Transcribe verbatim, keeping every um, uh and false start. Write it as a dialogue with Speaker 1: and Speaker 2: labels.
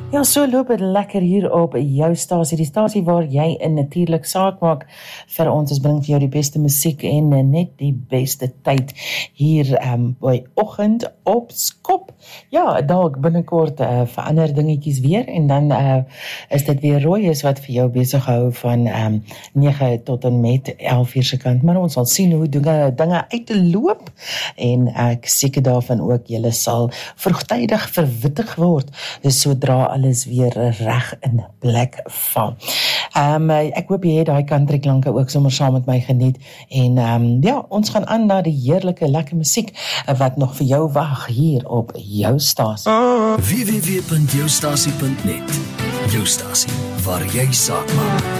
Speaker 1: Ja, so loop het lekker hier op jou stasie, die stasie waar jy in natuurlik saak maak vir ons, ons bring vir jou die beste musiek en uh, net die beste tyd hier um, by Oggend op Skop. Ja, dalk binnekort uh, verander dingetjies weer en dan uh, is dit weer rooi is wat vir jou besig hou van um, nege tot en met elf uur se kant, maar ons sal sien hoe dinge, dinge uitloop en ek seker daarvan ook, julle sal vroegtydig verwittig word, dus sodra alles weer reg in plek val. Um, ek hoop jy het daai country klanke ook sommer saam met my geniet en um, ja, ons gaan aan na die heerlike lekker musiek wat nog vir jou wag hier op jou stasie.
Speaker 2: w w w punt jou stasie punt net Jou stasie, waar jy saak maak.